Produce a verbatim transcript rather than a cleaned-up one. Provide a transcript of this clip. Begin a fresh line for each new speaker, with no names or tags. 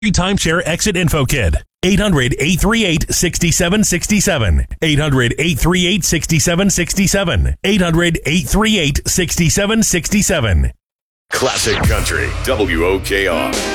Timeshare Exit Info Kit. eight hundred, eight three eight, six seven six seven. eight hundred, eight three eight, six seven six seven. eight hundred, eight three eight, six seven six seven.
Classic Country, W O K R.